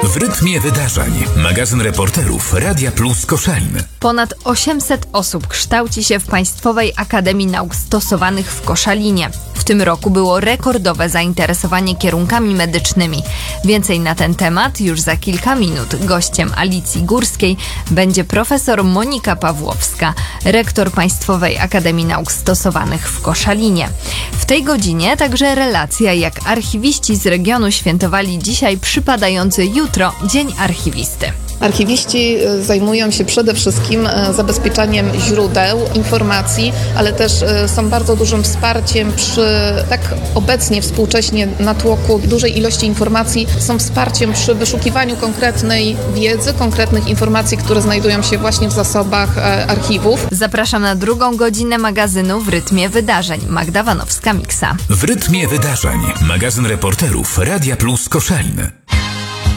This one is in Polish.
W rytmie wydarzeń. Magazyn reporterów Radia Plus Koszalin. Ponad 800 osób kształci się w Państwowej Akademii Nauk Stosowanych w Koszalinie. W tym roku było rekordowe zainteresowanie kierunkami medycznymi. Więcej na ten temat już za kilka minut. Gościem Alicji Górskiej będzie profesor Monika Pawłowska, rektor Państwowej Akademii Nauk Stosowanych w Koszalinie. W tej godzinie także relacja, jak archiwiści z regionu świętowali dzisiaj przypadający jutro Dzień Archiwisty. Archiwiści zajmują się przede wszystkim zabezpieczaniem źródeł informacji, ale też są bardzo dużym wsparciem przy tak obecnie, współcześnie natłoku dużej ilości informacji, są wsparciem przy wyszukiwaniu konkretnej wiedzy, konkretnych informacji, które znajdują się właśnie w zasobach archiwów. Zapraszam na drugą godzinę magazynu w rytmie wydarzeń. Magda Wanowska-Miksa. W rytmie wydarzeń. Magazyn reporterów Radia Plus Koszalin.